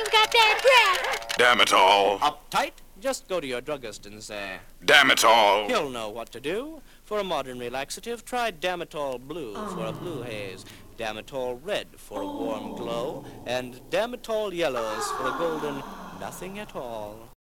you've got bad breath. Damn it all. Uptight? Just go to your druggist and say, Damn it all. he'll know what to do. For a modern relaxative, try Damitol Blue for a blue haze, Damitol Red for a warm glow, and Damitol Yellows for a golden nothing at all.